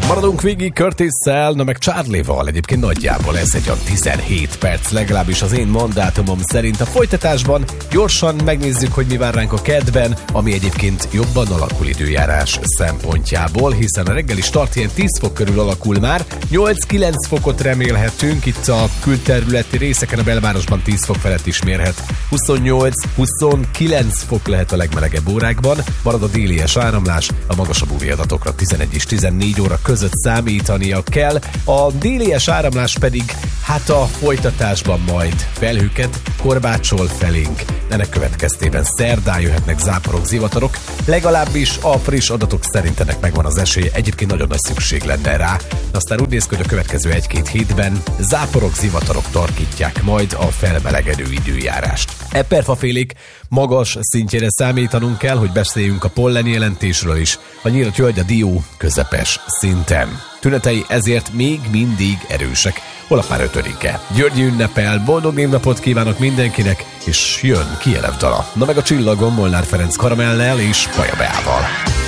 Maradunk végig Curtis-szel, na meg Charlie-val, egyébként nagyjából ez egy olyan 17 perc, legalábbis az én mandátumom szerint. A folytatásban gyorsan megnézzük, hogy mi vár ránk a kedben, ami egyébként jobban alakul időjárás szempontjából, hiszen a reggeli start ilyen 10 fok körül alakul már, 8-9 fokot remélhetünk, itt a külterületi részeken, a belvárosban 10 fok felett is mérhet. 28-29 fok lehet a legmelegebb órákban, marad a délies áramlás, a magasabb UV adatokra 11 és 14 óra között számítania kell, a délies áramlás pedig hát a folytatásban majd felhőket korbácsol felénk. Ennek következtében szerdán jöhetnek záporok, zivatarok, legalábbis a friss adatok szerint ennek megvan az esélye, egyébként nagyon nagy szükség lenne rá. Aztán úgy néz ki, hogy a következő 1-2 hétben záporok, zivatarok tarkítják majd a felmelegedő időjárást. Eperfafélék magas szintjére számítanunk kell, hogy beszéljünk a pollen jelentésről is. A nyílt gyöngy, a dió közepes szinten. Tünetei ezért még mindig erősek. Holnap már 5-e. Györgyi ünnepel, boldog névnapot kívánok mindenkinek, és jön Kielev dala. Na meg a csillagon Molnár Ferenc Karamellel és Paja Beával.